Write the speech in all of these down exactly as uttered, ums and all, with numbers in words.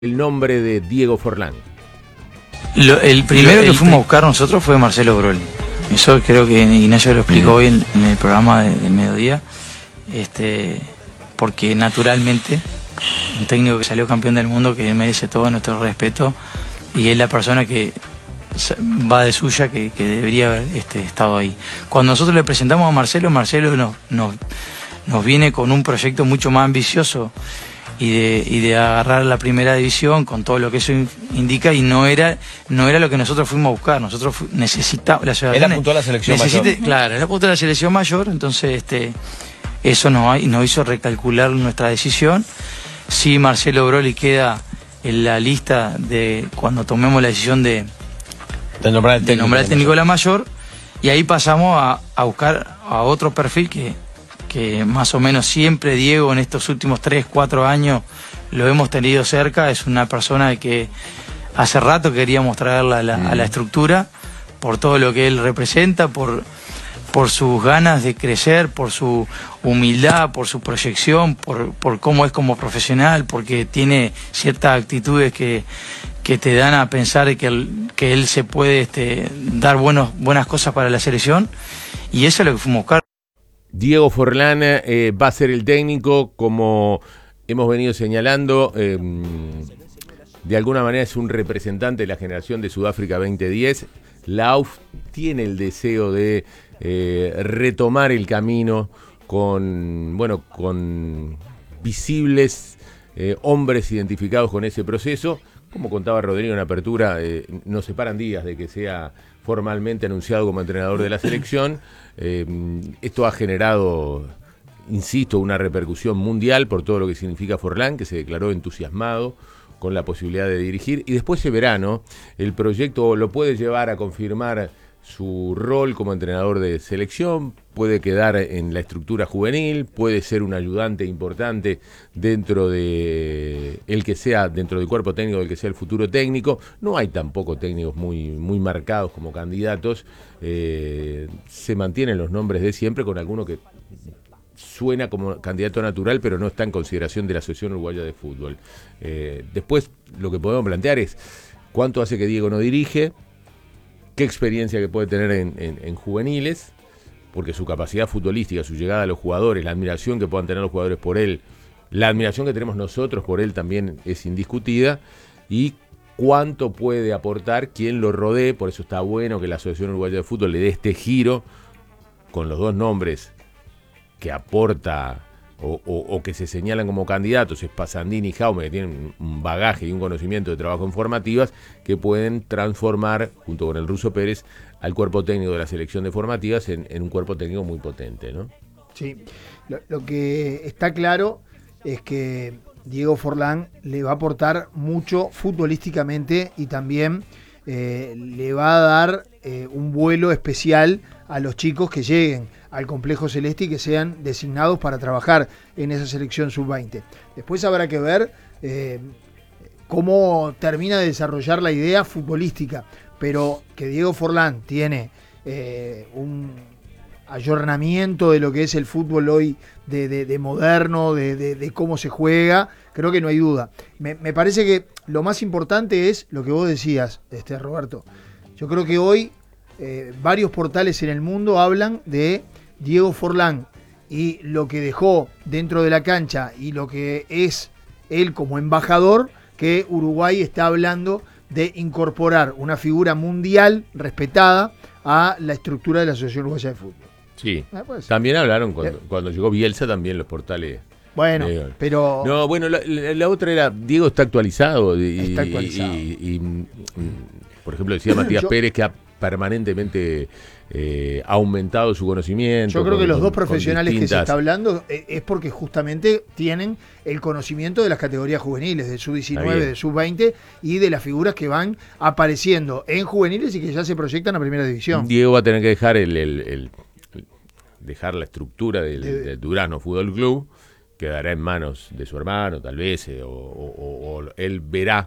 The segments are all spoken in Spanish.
el nombre de Diego Forlán? Lo, el primero que fuimos a buscar nosotros fue Marcelo Broli. Eso creo que Ignacio lo explicó hoy en, en el programa de, del mediodía. Este, porque naturalmente, un técnico que salió campeón del mundo, que merece todo nuestro respeto, y es la persona que va de suya, que, que debería haber este, estado ahí. Cuando nosotros le presentamos a Marcelo, Marcelo nos, nos, nos viene con un proyecto mucho más ambicioso y de, y de agarrar la primera división con todo lo que eso indica, y no era no era lo que nosotros fuimos a buscar. Nosotros necesitábamos la ciudadanía. Él apuntó a la selección necesite, mayor. Claro, él apuntó a la selección mayor, entonces este eso nos, nos hizo recalcular nuestra decisión. Sí, Marcelo Broli queda en la lista de cuando tomemos la decisión de, de nombrar el de técnico, nombrar el técnico de la mayor, y ahí pasamos a, a buscar a otro perfil que que más o menos siempre Diego en estos últimos tres, cuatro años lo hemos tenido cerca. Es una persona que hace rato queríamos traerla a la, mm. a la estructura, por todo lo que él representa, por, por sus ganas de crecer, por su humildad, por su proyección, por, por cómo es como profesional, porque tiene ciertas actitudes que, que te dan a pensar que él, que él se puede este, dar buenos, buenas cosas para la selección, y eso es lo que fuimos a buscar. Diego Forlán eh, va a ser el técnico, como hemos venido señalando, eh, de alguna manera es un representante de la generación de Sudáfrica veinte diez. La A U F tiene el deseo de eh, retomar el camino con, bueno, con visibles eh, hombres identificados con ese proceso. Como contaba Rodrigo en apertura, eh, nos separan días de que sea formalmente anunciado como entrenador de la selección. Eh, esto ha generado, insisto, una repercusión mundial por todo lo que significa Forlán, que se declaró entusiasmado con la posibilidad de dirigir. Y después ese verano, el proyecto lo puede llevar a confirmar su rol como entrenador de selección, puede quedar en la estructura juvenil, puede ser un ayudante importante dentro de el que sea, dentro del cuerpo técnico del que sea el futuro técnico. No hay tampoco técnicos muy, muy marcados como candidatos. Eh, se mantienen los nombres de siempre, con alguno que suena como candidato natural, pero no está en consideración de la Asociación Uruguaya de Fútbol. Eh, después lo que podemos plantear es cuánto hace que Diego no dirige, qué experiencia que puede tener en, en, en juveniles, porque su capacidad futbolística, su llegada a los jugadores, la admiración que puedan tener los jugadores por él, la admiración que tenemos nosotros por él también es indiscutida, y cuánto puede aportar quien lo rodee. Por eso está bueno que la Asociación Uruguaya de Fútbol le dé este giro con los dos nombres que aporta o, o, o que se señalan como candidatos, es Pasandini y Jaume, que tienen un bagaje y un conocimiento de trabajo en formativas, que pueden transformar, junto con el Ruso Pérez, al cuerpo técnico de la selección de formativas en, en un cuerpo técnico muy potente, ¿no? Sí, lo, lo que está claro es que Diego Forlán le va a aportar mucho futbolísticamente, y también eh, le va a dar eh, un vuelo especial a los chicos que lleguen al complejo celeste y que sean designados para trabajar en esa selección sub veinte. Después habrá que ver eh, cómo termina de desarrollar la idea futbolística, pero que Diego Forlán tiene eh, un ayornamiento de lo que es el fútbol hoy, de, de, de moderno, de, de, de cómo se juega, creo que no hay duda. Me, me parece que lo más importante es lo que vos decías, este, Roberto. Yo creo que hoy eh, varios portales en el mundo hablan de Diego Forlán y lo que dejó dentro de la cancha y lo que es él como embajador, que Uruguay está hablando de incorporar una figura mundial respetada a la estructura de la Asociación Uruguaya de Fútbol. Sí, ah, también hablaron cuando, ¿Eh? cuando llegó Bielsa, también los portales. Bueno, eh, pero... No, bueno, la, la, la otra era, Diego está actualizado. Y, está actualizado. Y, y, y, por ejemplo, decía Matías Yo, Pérez que ha permanentemente eh, ha aumentado su conocimiento. Yo creo con, que los con, dos profesionales distintas... que se está hablando es porque justamente tienen el conocimiento de las categorías juveniles, del sub diecinueve, del sub veinte y de las figuras que van apareciendo en juveniles y que ya se proyectan a primera división. Diego va a tener que dejar el, el, el, el dejar la estructura del, de... del Durazno Fútbol Club, quedará en manos de su hermano tal vez, eh, o, o, o él verá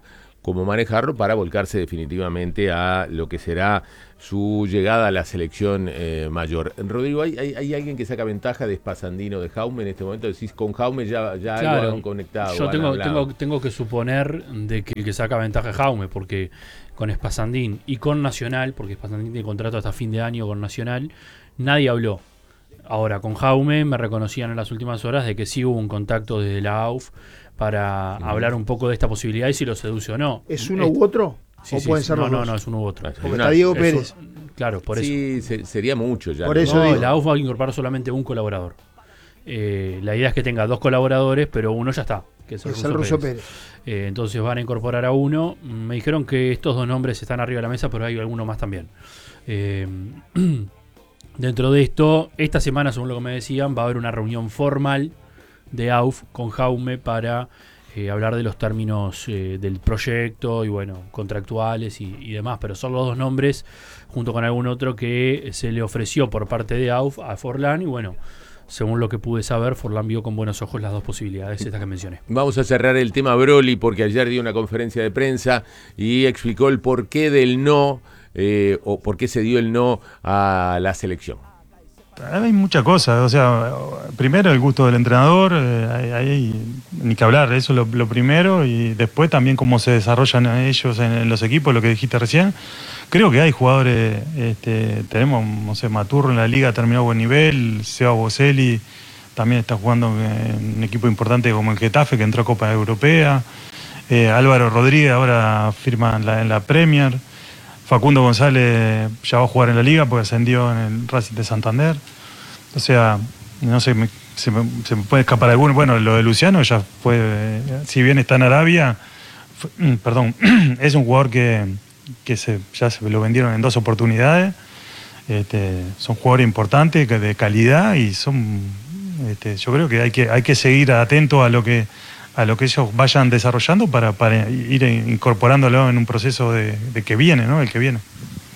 cómo manejarlo para volcarse definitivamente a lo que será su llegada a la selección eh, mayor. Rodrigo, ¿hay, hay, ¿hay alguien que saca ventaja de Spasandino, de Jaume en este momento? Decís, con Jaume ya, ya claro, algo han conectado. Yo han tengo, hablado. tengo, tengo que suponer de que el que saca ventaja es Jaume, porque con Spasandín y con Nacional, porque Spasandín tiene contrato hasta fin de año con Nacional, nadie habló. Ahora, con Jaume me reconocían en las últimas horas de que sí hubo un contacto desde la A U F para mm. hablar un poco de esta posibilidad y si lo seduce o no. ¿Es uno u otro? Sí, ¿O sí, pueden sí. ser No, los no, dos? no, es uno u otro. Porque está Diego Pérez. Un, claro, por eso. Sí, se, sería mucho ya. Por ¿no? eso no, digo. la A U F va a incorporar solamente un colaborador. Eh, la idea es que tenga dos colaboradores, pero uno ya está, que es el, es Ruso, el Ruso Pérez. Pérez. Eh, entonces van a incorporar a uno. Me dijeron que estos dos nombres están arriba de la mesa, pero hay alguno más también. Eh, dentro de esto, esta semana, según lo que me decían, va a haber una reunión formal de A U F con Jaume para eh, hablar de los términos eh, del proyecto y bueno, contractuales y, y demás, pero son los dos nombres junto con algún otro que se le ofreció por parte de A U F a Forlán y bueno, según lo que pude saber, Forlán vio con buenos ojos las dos posibilidades, estas que mencioné. Vamos a cerrar el tema Broly porque ayer dio una conferencia de prensa y explicó el porqué del no eh, o por qué se dio el no a la selección. Hay muchas cosas, o sea, primero el gusto del entrenador, eh, hay, hay, ni que hablar, eso es lo, lo primero, y después también cómo se desarrollan ellos en, en los equipos, lo que dijiste recién. Creo que hay jugadores, este, tenemos, no sé, Maturro en la liga terminó a buen nivel, Seba Boselli también está jugando en un equipo importante como el Getafe, que entró a Copa Europea, eh, Álvaro Rodríguez ahora firma en la, en la Premier. Facundo González ya va a jugar en la liga porque ascendió en el Racing de Santander. O sea, no sé, me, se, me, se me puede escapar alguno. Bueno, lo de Luciano ya fue, eh, si bien está en Arabia, fue, perdón, es un jugador que, que se, ya se lo vendieron en dos oportunidades. Este, son jugadores importantes, de calidad y son, este, yo creo que hay que, hay que seguir atento a lo que a lo que ellos vayan desarrollando para, para ir incorporándolo en un proceso de, de que viene, ¿no? El que viene.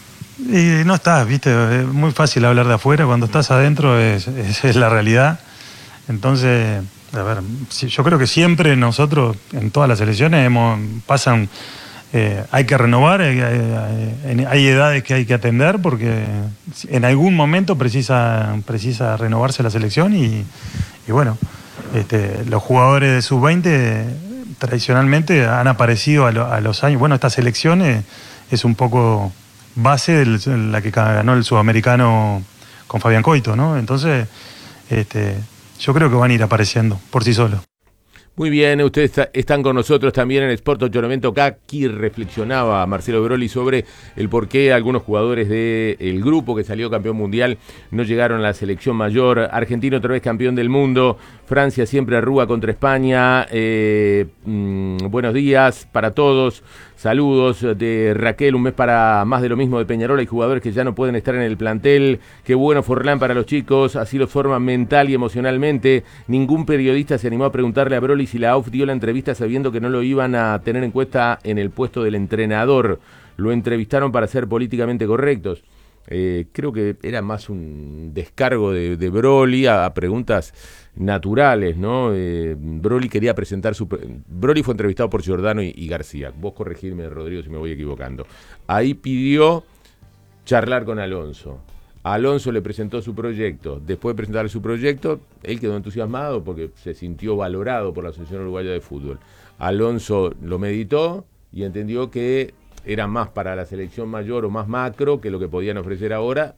Y no estás, viste, es muy fácil hablar de afuera, cuando estás adentro es, es, es la realidad. Entonces, a ver, yo creo que siempre nosotros, en todas las elecciones, hemos, pasan, eh, hay que renovar, hay, hay, hay edades que hay que atender, porque en algún momento precisa, precisa renovarse la selección y, y bueno, Este, los jugadores de sub veinte tradicionalmente han aparecido a, lo, a los años. Bueno, esta selección es, es un poco base de la que ganó el sudamericano con Fabián Coito, ¿no? Entonces, este, yo creo que van a ir apareciendo por sí solos. Muy bien, ustedes está, están con nosotros también en Sport ocho noventa K. Aquí reflexionaba Marcelo Broly sobre el por qué algunos jugadores del grupo que salió campeón mundial no llegaron a la selección mayor. Argentina otra vez campeón del mundo. Francia siempre arruga contra España. Eh, mmm, buenos días para todos. Saludos de Raquel, un mes para más de lo mismo de Peñarol. Hay jugadores que ya no pueden estar en el plantel. Qué bueno Forlán para los chicos, así los forman mental y emocionalmente. Ningún periodista se animó a preguntarle a Broly si la A U F dio la entrevista sabiendo que no lo iban a tener en cuenta en el puesto del entrenador. Lo entrevistaron para ser políticamente correctos. Eh, creo que era más un descargo de, de Broly a, a preguntas naturales, ¿no? Eh, Broly quería presentar su... Broly fue entrevistado por Giordano y, y García. Vos corregirme, Rodrigo, si me voy equivocando. Ahí pidió charlar con Alonso. Alonso le presentó su proyecto. Después de presentarle su proyecto, él quedó entusiasmado porque se sintió valorado por la Asociación Uruguaya de Fútbol. Alonso lo meditó y entendió que era más para la selección mayor o más macro que lo que podían ofrecer ahora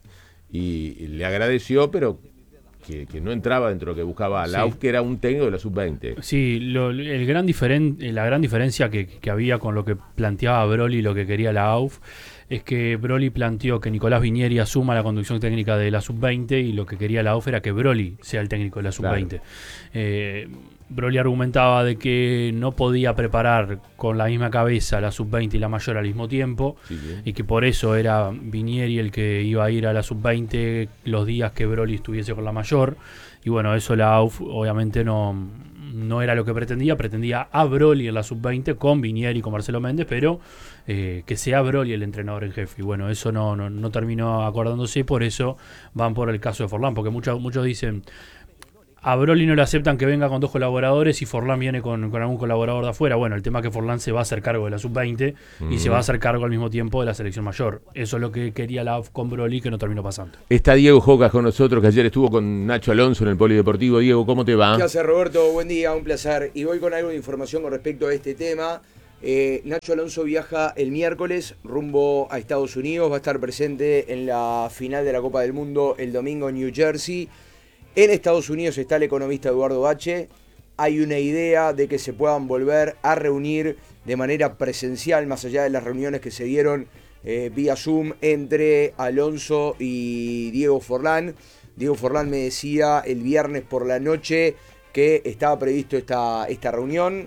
y, y le agradeció, pero que, que no entraba dentro de lo que buscaba la A U F, sí, que era un técnico de la sub veinte. Sí, lo, el gran diferen, la gran diferencia que, que había con lo que planteaba Broly y lo que quería la A U F es que Broly planteó que Nicolás Vinieri asuma la conducción técnica de la sub veinte y lo que quería la A U F era que Broly sea el técnico de la sub veinte. Claro. Eh, Broly argumentaba de que no podía preparar con la misma cabeza la sub veinte y la mayor al mismo tiempo, sí, y que por eso era Vinieri el que iba a ir a la sub veinte los días que Broly estuviese con la mayor. Y bueno, eso la A U F obviamente no, no era lo que pretendía. Pretendía a Broly en la sub veinte con Vinieri y con Marcelo Méndez, pero eh, que sea Broly el entrenador en jefe. Y bueno, eso no, no, no terminó acordándose, por eso van por el caso de Forlán, porque muchos, muchos dicen... a Broly no le aceptan que venga con dos colaboradores y Forlán viene con, con algún colaborador de afuera. Bueno, el tema es que Forlán se va a hacer cargo de la sub veinte uh-huh. y se va a hacer cargo al mismo tiempo de la selección mayor. Eso es lo que quería la A U F con Broly, que no terminó pasando. Está Diego Jocas con nosotros, que ayer estuvo con Nacho Alonso en el Polideportivo. Diego, ¿cómo te va? ¿Qué hace, Roberto? Buen día, un placer. Y voy con algo de información con respecto a este tema. Eh, Nacho Alonso viaja el miércoles rumbo a Estados Unidos. Va a estar presente en la final de la Copa del Mundo el domingo en New Jersey. En Estados Unidos está el economista Eduardo Bache. Hay una idea de que se puedan volver a reunir de manera presencial, más allá de las reuniones que se dieron eh, vía Zoom entre Alonso y Diego Forlán. Diego Forlán me decía el viernes por la noche que estaba previsto esta, esta reunión.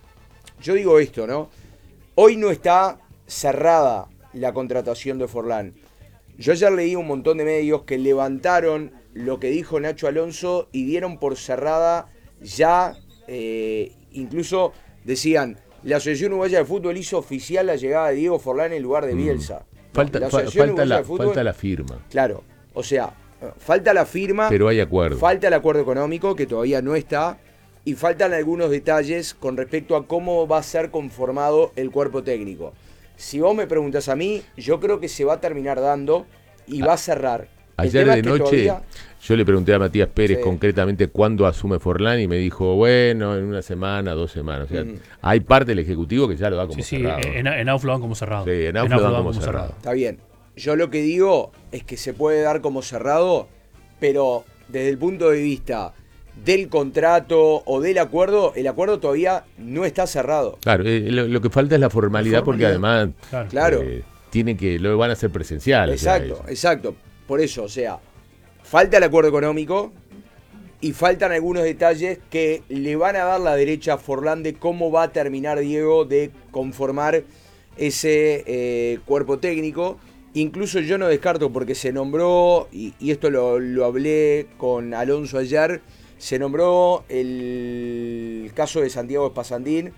Yo digo esto, ¿no? Hoy no está cerrada la contratación de Forlán. Yo ayer leí un montón de medios que levantaron lo que dijo Nacho Alonso y dieron por cerrada ya, eh, incluso decían, la Asociación Uruguaya de Fútbol hizo oficial la llegada de Diego Forlán en lugar de Bielsa. Mm. Falta, la, fa falta, la, Fútbol, falta la firma. Claro, o sea, falta la firma, pero hay acuerdo. Falta el acuerdo económico, que todavía no está, y faltan algunos detalles con respecto a cómo va a ser conformado el cuerpo técnico. Si vos me preguntas a mí, yo creo que se va a terminar dando y va a cerrar. Ayer de noche todavía... yo le pregunté a Matías Pérez sí. concretamente cuándo asume Forlán y me dijo, bueno, en una semana, dos semanas. O sea, mm. hay parte del Ejecutivo que ya lo da como sí, cerrado. Sí, en, en A U F lo dan como cerrado. Sí, en A U F lo dan como, como cerrado. cerrado. Está bien. Yo lo que digo es que se puede dar como cerrado, pero desde el punto de vista del contrato o del acuerdo, el acuerdo todavía no está cerrado. Claro, eh, lo, lo que falta es la formalidad, la formalidad. porque además claro. claro. Eh, tiene que, lo van a hacer presencial. Exacto, o sea, exacto. Por eso, o sea, falta el acuerdo económico y faltan algunos detalles que le van a dar la derecha a Forlán de cómo va a terminar Diego de conformar ese eh, cuerpo técnico. Incluso yo no descarto, porque se nombró, y, y esto lo, lo hablé con Alonso ayer, se nombró el caso de Santiago Espasandín.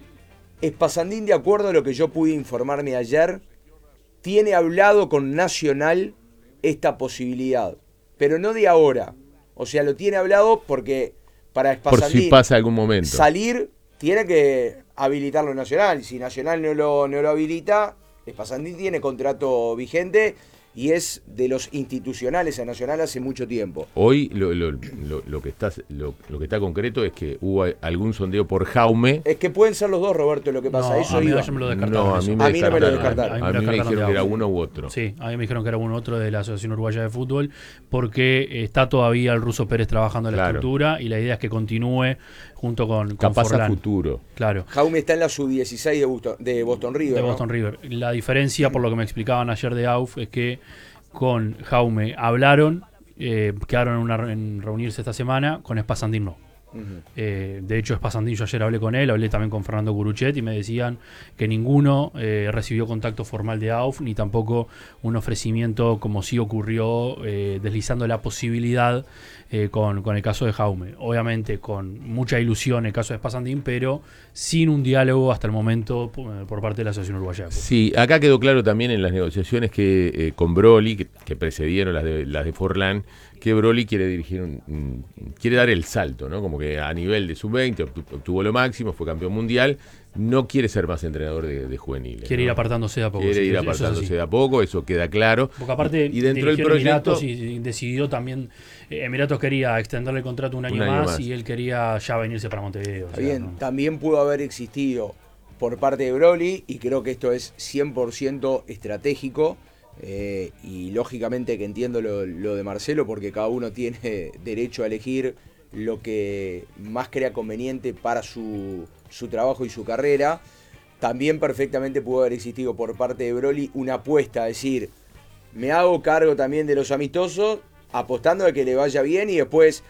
Espasandín, de acuerdo a lo que yo pude informarme ayer, tiene hablado con Nacional esta posibilidad, pero no de ahora. O sea, lo tiene hablado porque para Espasandín, por si pasa algún momento, salir tiene que habilitarlo Nacional. Si Nacional no lo, no lo habilita, Espasandín tiene contrato vigente y es de los institucionales a Nacional hace mucho tiempo. Hoy lo, lo, lo, lo, que, está, lo, lo que está concreto es que hubo algún sondeo por Jaume. Es que pueden ser los dos, Roberto, lo que pasa. No, eso a mí iba. me lo descartaron. No, a mí, me a mí no me lo descartaron. A, a mí me dijeron que era uno u otro. Sí, a mí me dijeron que era uno u otro de la Asociación Uruguaya de Fútbol, porque está todavía el Ruso Pérez trabajando en la claro. estructura y la idea es que continúe junto con, con Capaz Forlán. a futuro. Claro. Jaume está en la sub dieciséis de Boston, de Boston River. De ¿no? Boston River. La diferencia, por lo que me explicaban ayer de A U F, es que con Jaume hablaron, eh, quedaron en, una, en reunirse esta semana, con Espasandín no. Uh-huh. eh, de hecho, Espasandín, yo ayer hablé con él, hablé también con Fernando Curuchet y me decían que ninguno eh, recibió contacto formal de A U F, ni tampoco un ofrecimiento como sí ocurrió, eh, deslizando la posibilidad eh, con, con el caso de Jaume. Obviamente con mucha ilusión el caso de Espasandín, pero sin un diálogo hasta el momento por, por parte de la Asociación Uruguaya. Sí, acá quedó claro también en las negociaciones que eh, con Broly, que, que precedieron las de, las de Forlán, que Broly quiere dirigir un, un, quiere dar el salto, ¿no? Como que a nivel de sub veinte obtuvo, obtuvo lo máximo, fue campeón mundial, no quiere ser más entrenador de, de juveniles. Quiere ¿no? ir apartándose de a poco. Quiere sí, ir apartándose de a poco, eso queda claro. Porque aparte y, y dentro del proyecto Emiratos y decidió también, eh, Emiratos quería extenderle el contrato un año, un año más, más y él quería ya venirse para Montevideo. O sea, bien, ¿no? También pudo haber existido por parte de Broly, y creo que esto es cien por ciento estratégico. Eh, y lógicamente que entiendo lo, lo de Marcelo, porque cada uno tiene derecho a elegir lo que más crea conveniente para su, su trabajo y su carrera. También perfectamente pudo haber existido por parte de Broly una apuesta, es decir, me hago cargo también de los amistosos, apostando a que le vaya bien y después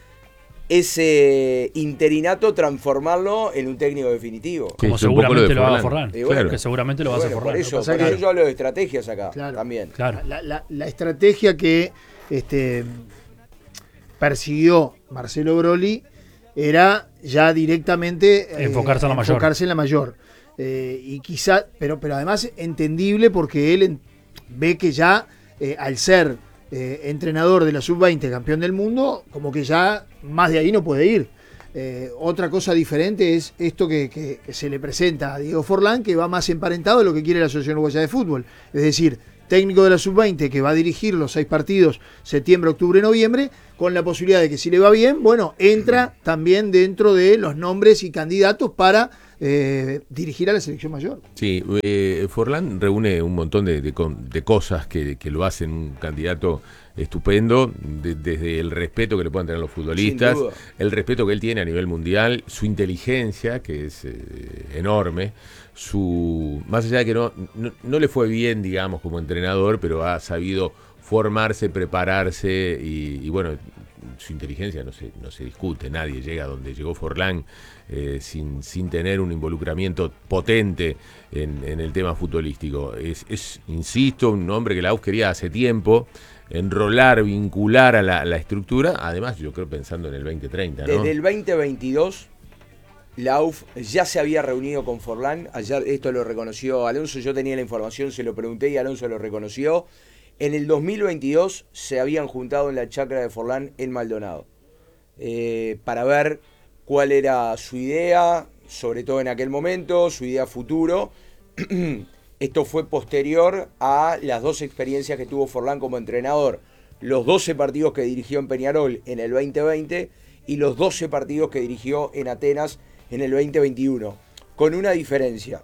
ese interinato transformarlo en un técnico definitivo. Como seguramente lo, lo haga Forlán. Bueno, claro. Que seguramente lo va a hacer Forlán. Por eso, por eso yo hablo de estrategias acá claro. también. Claro. La, la, la estrategia que este, persiguió Marcelo Broly era ya directamente enfocarse, eh, en, la mayor. enfocarse en la mayor. Eh, y quizá, pero, pero además entendible porque él en, ve que ya eh, al ser eh, entrenador de la sub veinte, campeón del mundo, como que ya más de ahí no puede ir. Eh, otra cosa diferente es esto que, que, que se le presenta a Diego Forlán, que va más emparentado de lo que quiere la Asociación Uruguaya de Fútbol. Es decir, técnico de la sub veinte que va a dirigir los seis partidos septiembre, octubre, noviembre, con la posibilidad de que si le va bien, bueno, entra también dentro de los nombres y candidatos para eh, dirigir a la selección mayor. Sí, eh, Forlán reúne un montón de, de, de cosas que, que lo hacen un candidato estupendo, de, desde el respeto que le puedan tener los futbolistas, el respeto que él tiene a nivel mundial, su inteligencia, que es eh, enorme, su más allá de que no, no, no le fue bien, digamos, como entrenador, pero ha sabido formarse, prepararse y, y bueno, su inteligencia no se, no se discute, nadie llega a donde llegó Forlán eh, sin, sin tener un involucramiento potente en, en el tema futbolístico. Es, es, insisto, un hombre que la U quería hace tiempo, enrolar, vincular a la, a la estructura, además yo creo pensando en el veinte treinta, ¿no? Desde el veinte veintidós la U F ya se había reunido con Forlán, ayer esto lo reconoció Alonso, yo tenía la información, se lo pregunté y Alonso lo reconoció. En el dos mil veintidós se habían juntado en la chacra de Forlán en Maldonado eh, para ver cuál era su idea, sobre todo en aquel momento, su idea futuro. Esto fue posterior a las dos experiencias que tuvo Forlán como entrenador, los doce partidos que dirigió en Peñarol en el veinte veinte y los doce partidos que dirigió en Atenas en el veinte veintiuno, con una diferencia.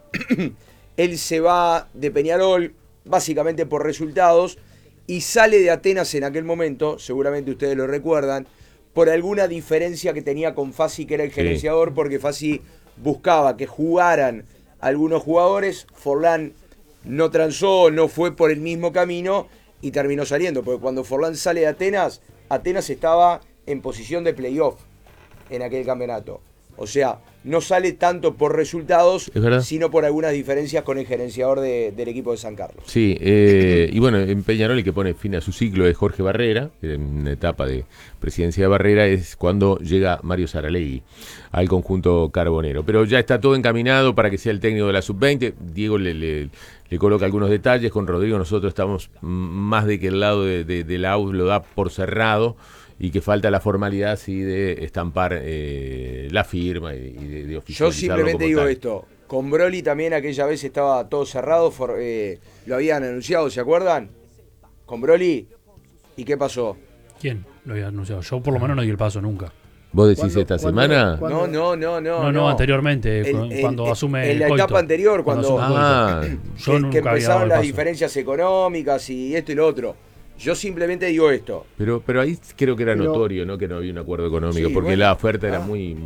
Él se va de Peñarol básicamente por resultados y sale de Atenas en aquel momento, seguramente ustedes lo recuerdan, por alguna diferencia que tenía con Fassi, que era el gerenciador, porque Fassi buscaba que jugaran algunos jugadores, Forlán no transó, no fue por el mismo camino y terminó saliendo, porque cuando Forlán sale de Atenas, Atenas estaba en posición de playoff en aquel campeonato. O sea, no sale tanto por resultados, sino por algunas diferencias con el gerenciador de, del equipo de San Carlos. Sí, eh, y bueno, en Peñarol el que pone fin a su ciclo es Jorge Barrera, en una etapa de presidencia de Barrera es cuando llega Mario Saralegui al conjunto carbonero. Pero ya está todo encaminado para que sea el técnico de la sub veinte. Diego le, le, le coloca algunos detalles. Con Rodrigo nosotros estamos más de que el lado de, de, de la U lo da por cerrado, y que falta la formalidad sí de estampar eh, la firma y de, de oficializarlo. Yo simplemente digo tal. esto, con Broly también aquella vez estaba todo cerrado, for, eh, lo habían anunciado, ¿se acuerdan? Con Broly, ¿y qué pasó? ¿Quién lo había anunciado? Yo por lo menos no di el paso nunca. ¿Vos decís ¿Cuándo, esta cuándo, semana? No, cuándo? no, no, no. No, no, anteriormente, El- el- cuando el- asume en la el Coito. etapa anterior, cuando, asume Ah, Coito. que, Yo que nunca había dado empezaron el las paso. diferencias económicas y esto y lo otro. Yo simplemente digo esto. pero, pero ahí creo que era Pero- notorio, ¿no? Que no había un acuerdo económico, Sí, porque bueno. la oferta era Ah. muy...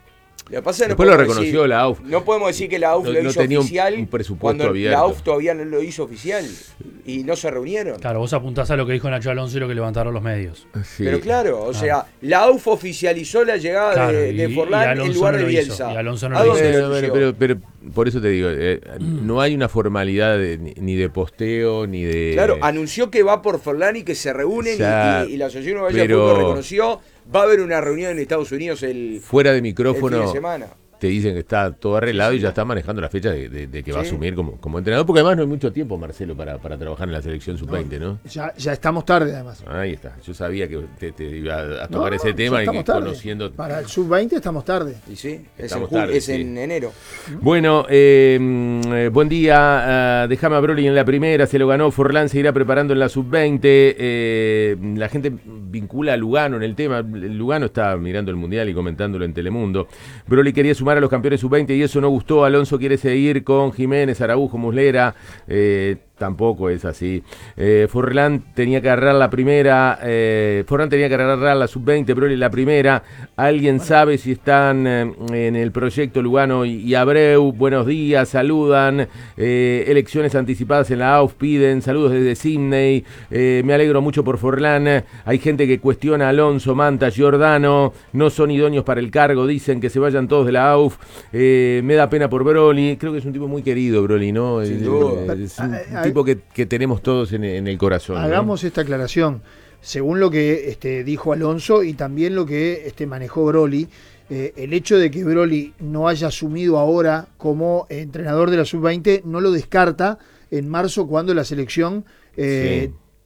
Lo que pasa es que no Después lo podemos reconoció decir- la A U F. No podemos decir que la A U F No- lo no hizo tenía un- oficial un presupuesto cuando abierto. la A U F todavía no lo hizo oficial y no se reunieron. Claro, vos apuntás a lo que dijo Nacho Alonso y lo que levantaron los medios. Sí. Pero claro, o sea, la A U F oficializó la llegada Claro, de, y- de y Forlán Alonso en lugar no de lo hizo, Bielsa. y Alonso no ¿A lo dónde hizo. Pero, lo pero, anunció? pero- pero por eso te digo, eh, no hay una formalidad de- ni, ni de posteo, ni de... Claro, anunció que va por Forlán y que se reúnen Ya, y, y- y la Asociación Uruguaya de pero- Fútbol reconoció. Va a haber una reunión en Estados Unidos el, Fuera de el fin micrófono... de semana. Te dicen que está todo arreglado y ya está manejando la fecha de, de- de que va a Sí. asumir como, como entrenador, porque además no hay mucho tiempo, Marcelo, para, para trabajar en la selección sub veinte, ¿no? Ya, ya estamos tarde, además. Ahí está. Yo sabía que te, te iba a No, tocar no, ese ya tema y estamos que tarde. conociendo... Para el sub veinte estamos tarde. Y sí, es, en, Estamos ju- tarde, es sí. en enero. Bueno, eh, mm, eh, buen día. Uh, déjame a Broly en la primera, se lo ganó. Forlán se irá preparando en la sub veinte. Eh, la gente vincula a Lugano en el tema. Lugano está mirando el mundial y comentándolo en Telemundo. Broly quería sumar a los campeones sub veinte y eso no gustó. Alonso quiere seguir con Jiménez, Araujo, Muslera. Eh, tampoco es así. Eh, Forlán tenía que agarrar la primera. Eh, Forlán tenía que agarrar la sub veinte, Broly la primera. ¿Alguien sabe si están eh, en el proyecto Lugano y, y Abreu? Buenos días, saludan. Eh, elecciones anticipadas en la A U F piden. Saludos desde Sydney. Eh, me alegro mucho por Forlán. Hay gente que cuestiona a Alonso, Manta, Giordano. No son idóneos para el cargo. Dicen que se vayan todos de la A U F. Eh, me da pena por Broly. Creo que es un tipo muy querido, Broly, ¿no? Sin Eh, duda. Es un Ah, ah, tipo que, que tenemos todos en, en el corazón, ¿no? Hagamos esta aclaración. Según lo que este, dijo Alonso y también lo que este, manejó Broly, eh, el hecho de que Broly no haya asumido ahora como entrenador de la sub veinte no lo descarta en marzo cuando la selección eh,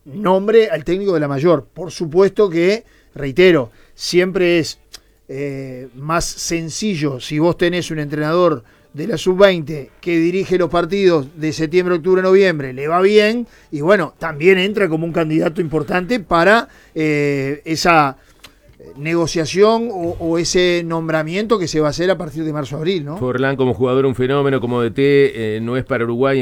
nombre al técnico de la mayor. Por supuesto que, reitero, siempre es eh, más sencillo si vos tenés un entrenador de la sub veinte que dirige los partidos de septiembre, octubre, noviembre, le va bien y bueno, también entra como un candidato importante para eh, esa negociación o, o ese nombramiento que se va a hacer a partir de marzo-abril, ¿no? Forlán como jugador un fenómeno, como D T, eh, no es para Uruguay.